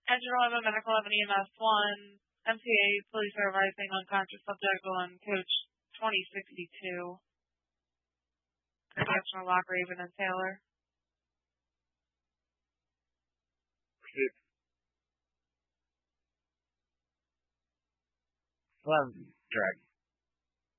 Engine 11, Medical 11, EMS 1, MTA, police are arriving, unconscious subject on coach 2062. Connection Lock, Raven, and Taylor. Proceed. 11, direct.